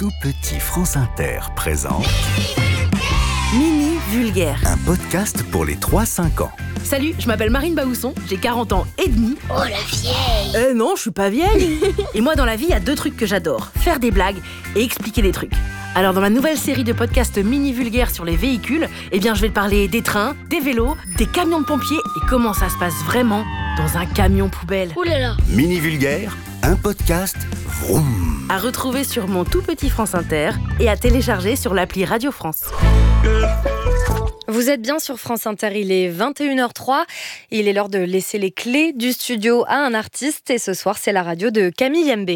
tout petit France Inter présente Mini Vulgaire, un podcast pour les 3-5 ans. Salut, je m'appelle Marine Baousson, j'ai 40 ans et demi. Oh la vieille! Non, je suis pas vieille. Et moi dans la vie, il y a 2 trucs que j'adore, faire des blagues et expliquer des trucs. Alors dans ma nouvelle série de podcasts Mini Vulgaire sur les véhicules, je vais te parler des trains, des vélos, des camions de pompiers et comment ça se passe vraiment dans un camion poubelle. Ouh là là! Mini Vulgaire, un podcast vroom. À retrouver sur mon tout petit France Inter et à télécharger sur l'appli Radio France. Vous êtes bien sur France Inter, il est 21h03. Il est l'heure de laisser les clés du studio à un artiste et ce soir c'est la radio de Camille Yembe.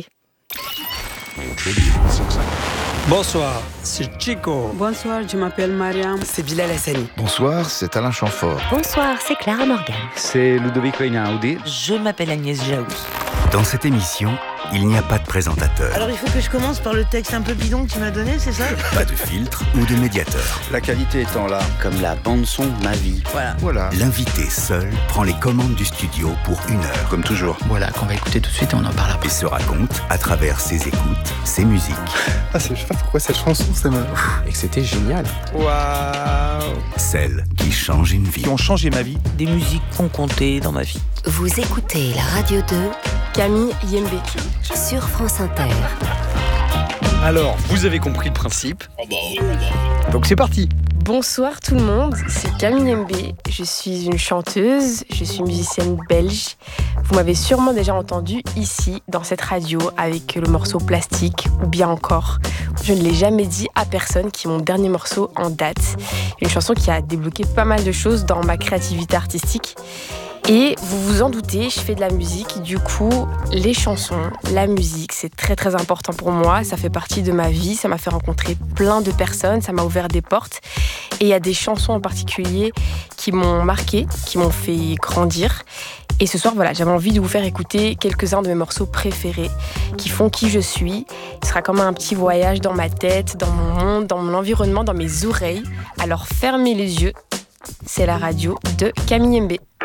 Bonsoir, c'est Chico. Bonsoir, je m'appelle Mariam. C'est Bilal Hassani. Bonsoir, c'est Alain Chamfort. Bonsoir, c'est Clara Morgan. C'est Ludovic Reinaoudi. Je m'appelle Agnès Jaoui. Dans cette émission, il n'y a pas de présentateur, Alors il faut que je commence par le texte un peu bidon que tu m'as donné, c'est ça? pas de filtre ou de médiateur. La qualité étant là. Comme la bande-son de ma vie. Voilà. L'invité seul prend les commandes du studio pour 1 heure Comme toujours. Voilà, qu'on va écouter tout de suite et on en parle après. et se raconte à travers ses écoutes, ses musiques. Je sais pas pourquoi cette chanson, ça me... Et que c'était génial. Waouh! Celles qui changent une vie. Qui ont changé ma vie. Des musiques qu'on comptait dans ma vie. Vous écoutez la radio de Camille Yembe. sur France Inter. Alors, vous avez compris le principe. Donc c'est parti. Bonsoir tout le monde, c'est Camille Yembe, je suis une chanteuse, je suis musicienne belge. Vous m'avez sûrement déjà entendu ici, dans cette radio, avec le morceau Plastique, ou bien encore, je ne l'ai jamais dit à personne, qui est mon dernier morceau en date. Une chanson qui a débloqué pas mal de choses dans ma créativité artistique. Et vous vous en doutez, je fais de la musique, du coup, les chansons, la musique, c'est très très important pour moi, ça fait partie de ma vie, ça m'a fait rencontrer plein de personnes, ça m'a ouvert des portes. Et il y a des chansons en particulier qui m'ont marqué, qui m'ont fait grandir. Et ce soir, j'avais envie de vous faire écouter quelques-uns de mes morceaux préférés qui font qui je suis. Ce sera comme un petit voyage dans ma tête, dans mon monde, dans mon environnement, dans mes oreilles. Alors fermez les yeux, c'est la radio de Camille Yembe.